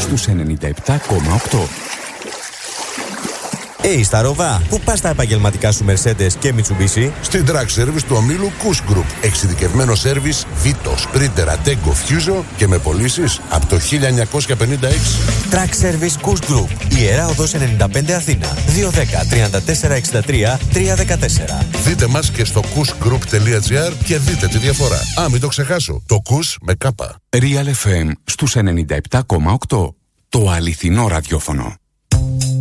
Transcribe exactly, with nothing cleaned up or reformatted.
στους ενενήντα επτά κόμμα οκτώ. Hey, Σταρόβα, πού πας τα επαγγελματικά σου Mercedes και Mitsubishi? Στην Track Service του ομίλου Kush Group. Εξειδικευμένο σέρβις Vito, Sprinter, Ateco, Fuso και με πωλήσεις από το χίλια εννιακόσια πενήντα έξι. Track Service Kush Group. Ιερά Οδός ενενήντα πέντε Αθήνα. δύο ένα μηδέν, τρία τέσσερα έξι τρία, τρία ένα τέσσερα. Δείτε μας και στο kushgroup τελεία gr και δείτε τη διαφορά. Α, μην το ξεχάσω. Το Kush με κάπα. Real εφ εμ στους ενενήντα επτά κόμμα οκτώ. Το αληθινό ραδιόφωνο.